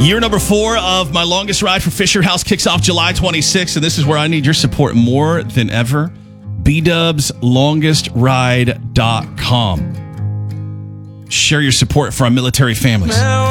Year number 4 of my longest ride for Fisher House kicks off July 26th, and this is where I need your support more than ever. BDubsLongestRide.com. Share your support for our military families.